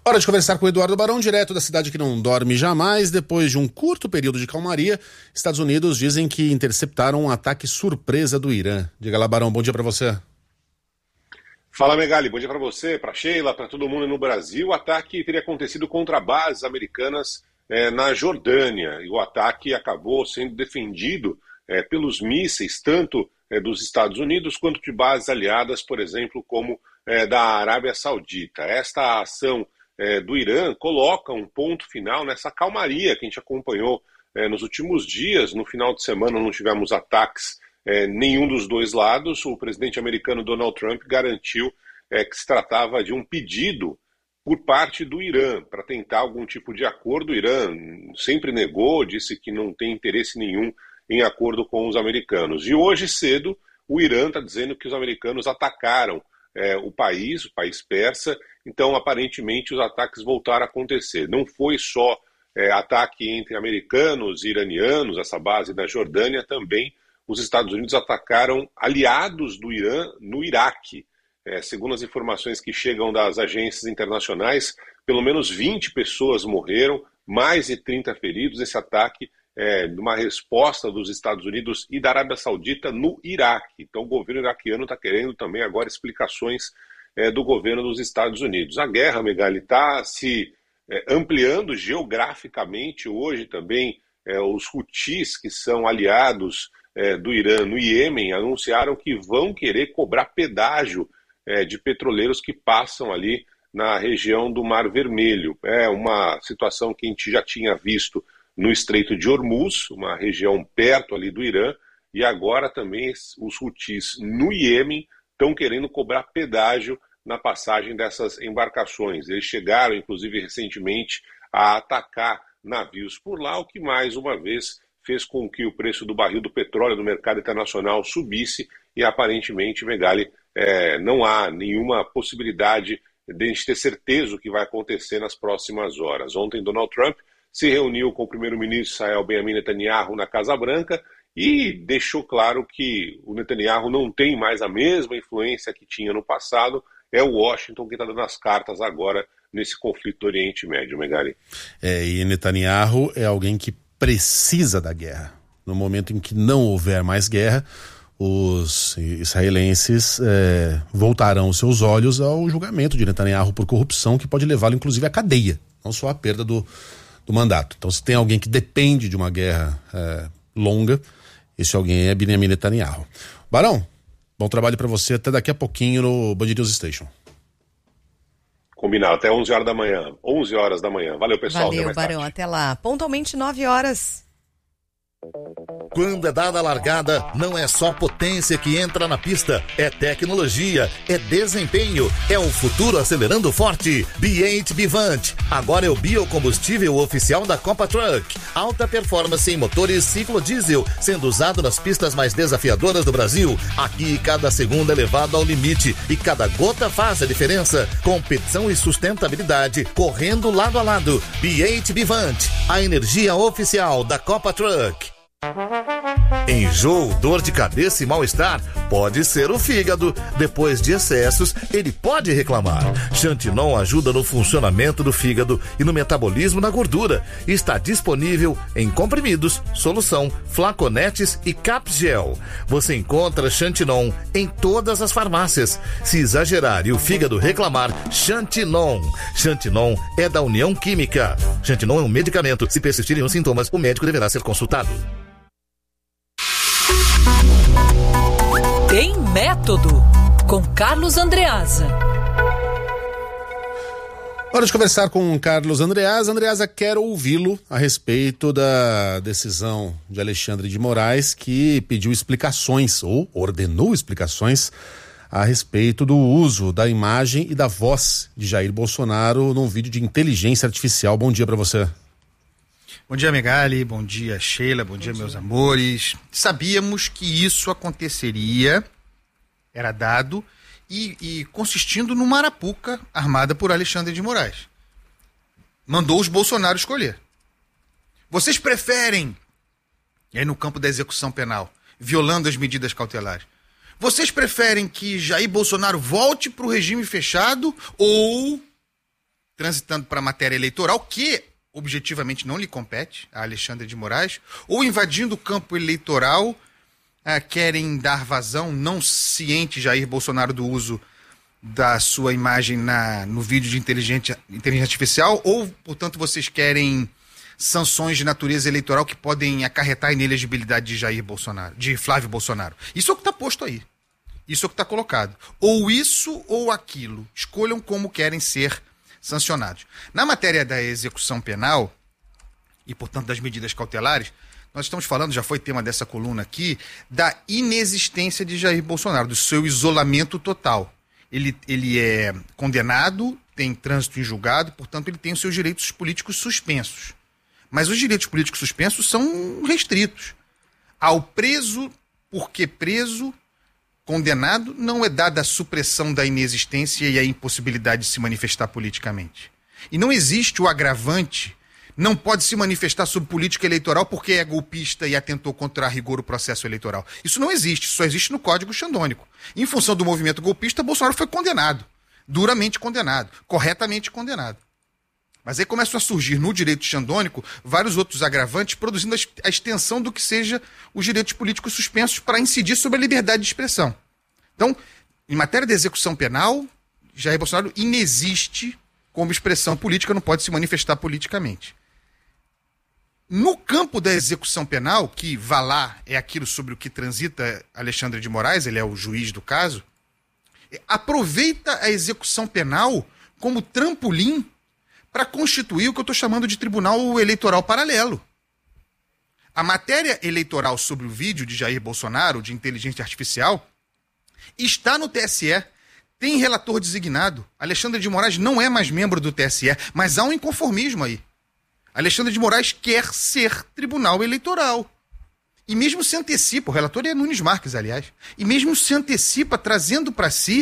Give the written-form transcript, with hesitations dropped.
Hora de conversar com o Eduardo Barão, direto da cidade que não dorme jamais. Depois de um curto período de calmaria, Estados Unidos dizem que interceptaram um ataque surpresa do Irã. Diga lá, Barão, bom dia para você. Fala, Megali, bom dia para você, para Sheila, para todo mundo no Brasil. O ataque teria acontecido contra bases americanas na Jordânia, e o ataque acabou sendo defendido pelos mísseis, tanto dos Estados Unidos quanto de bases aliadas, por exemplo, como da Arábia Saudita. Esta ação do Irã coloca um ponto final nessa calmaria que a gente acompanhou nos últimos dias. No final de semana não tivemos ataques nenhum dos dois lados. O presidente americano Donald Trump garantiu que se tratava de um pedido por parte do Irã para tentar algum tipo de acordo. O Irã sempre negou, disse que não tem interesse nenhum em acordo com os americanos. E hoje cedo o Irã está dizendo que os americanos atacaram o país persa. Então aparentemente os ataques voltaram a acontecer. Não foi só ataque entre americanos e iranianos, essa base da Jordânia, também os Estados Unidos atacaram aliados do Irã no Iraque. Segundo as informações que chegam das agências internacionais, pelo menos 20 pessoas morreram, mais de 30 feridos. Esse ataque numa resposta dos Estados Unidos e da Arábia Saudita no Iraque. Então o governo iraquiano está querendo também agora explicações do governo dos Estados Unidos. A guerra, Megali, está se ampliando geograficamente. Hoje também os Houthis, que são aliados do Irã no Iêmen, anunciaram que vão querer cobrar pedágio de petroleiros que passam ali na região do Mar Vermelho. É uma situação que a gente já tinha visto no Estreito de Hormuz, uma região perto ali do Irã, e agora também os Houthis no Iêmen estão querendo cobrar pedágio na passagem dessas embarcações. Eles chegaram, inclusive, recentemente a atacar navios por lá, o que mais uma vez fez com que o preço do barril do petróleo no mercado internacional subisse, e aparentemente, Megali, não há nenhuma possibilidade de a gente ter certeza o que vai acontecer nas próximas horas. Ontem, Donald Trump se reuniu com o primeiro-ministro Israel Benjamin Netanyahu na Casa Branca e deixou claro que o Netanyahu não tem mais a mesma influência que tinha no passado. É o Washington que está dando as cartas agora nesse conflito do Oriente Médio, Megali. E Netanyahu é alguém que precisa da guerra. No momento em que não houver mais guerra, os israelenses voltarão seus olhos ao julgamento de Netanyahu por corrupção, que pode levá-lo inclusive à cadeia, não só à perda do mandato. Então, se tem alguém que depende de uma guerra longa, esse alguém é Benjamin Netanyahu. Barão, bom trabalho para você, até daqui a pouquinho no Band News Station. Combinado, até 11 horas da manhã. 11 horas da manhã. Valeu, pessoal. Valeu, Barão, tarde. Até lá. Pontualmente 9 horas. Quando é dada a largada, não é só potência que entra na pista, é tecnologia, é desempenho, é o futuro acelerando forte. B8 Bivante, agora é o biocombustível oficial da Copa Truck. Alta performance em motores ciclo diesel, sendo usado nas pistas mais desafiadoras do Brasil. Aqui cada segundo é levado ao limite e cada gota faz a diferença. Competição e sustentabilidade correndo lado a lado. B8 Bivante, a energia oficial da Copa Truck. Enjoo, dor de cabeça e mal-estar pode ser o fígado. Depois de excessos, ele pode reclamar. Xantinon ajuda no funcionamento do fígado e no metabolismo da gordura. Está disponível em comprimidos, solução, flaconetes e capgel. Você encontra Xantinon em todas as farmácias. Se exagerar e o fígado reclamar, Xantinon. Xantinon é da União Química. Xantinon é um medicamento. Se persistirem os sintomas, o médico deverá ser consultado. Tem Método, com Carlos Andreasa. Hora de conversar com Carlos Andreasa. Andreasa, quero ouvi-lo a respeito da decisão de Alexandre de Moraes, que pediu explicações, ou ordenou explicações, a respeito do uso da imagem e da voz de Jair Bolsonaro num vídeo de inteligência artificial. Bom dia para você. Bom dia, Megali, bom dia, Sheila, bom dia, meus amores. Sabíamos que isso aconteceria, era dado, e consistindo numa arapuca armada por Alexandre de Moraes. Mandou os Bolsonaro escolher. Vocês preferem, e aí no campo da execução penal, violando as medidas cautelares, vocês preferem que Jair Bolsonaro volte para o regime fechado ou transitando para a matéria eleitoral, que objetivamente não lhe compete, a Alexandre de Moraes, ou invadindo o campo eleitoral, querem dar vazão, não ciente Jair Bolsonaro do uso da sua imagem no vídeo de inteligência artificial, ou, portanto, vocês querem sanções de natureza eleitoral que podem acarretar a inelegibilidade de Jair Bolsonaro, de Flávio Bolsonaro. Isso é o que está posto aí. Isso é o que está colocado. Ou isso ou aquilo. Escolham como querem ser sancionados. Na matéria da execução penal, e, portanto, das medidas cautelares, nós estamos falando, já foi tema dessa coluna aqui, da inexistência de Jair Bolsonaro, do seu isolamento total. Ele é condenado, tem trânsito em julgado, portanto, ele tem os seus direitos políticos suspensos. Mas os direitos políticos suspensos são restritos. Ao preso, porque preso, condenado, não é dada a supressão da inexistência e a impossibilidade de se manifestar politicamente. E não existe o agravante, não pode se manifestar sobre política eleitoral porque é golpista e atentou contra a rigor o processo eleitoral. Isso não existe, só existe no Código Xandônico. Em função do movimento golpista, Bolsonaro foi condenado, duramente condenado, corretamente condenado. Mas aí começam a surgir no direito xandônico vários outros agravantes, produzindo a extensão do que seja os direitos políticos suspensos para incidir sobre a liberdade de expressão. Então, em matéria de execução penal, Jair Bolsonaro inexiste como expressão política, não pode se manifestar politicamente. No campo da execução penal, que vá lá é aquilo sobre o que transita Alexandre de Moraes, ele é o juiz do caso, aproveita a execução penal como trampolim para constituir o que eu estou chamando de tribunal eleitoral paralelo. A matéria eleitoral sobre o vídeo de Jair Bolsonaro, de inteligência artificial, está no TSE, tem relator designado. Alexandre de Moraes não é mais membro do TSE, mas há um inconformismo aí. Alexandre de Moraes quer ser tribunal eleitoral. E mesmo se antecipa, o relator é Nunes Marques, aliás, e mesmo se antecipa trazendo para si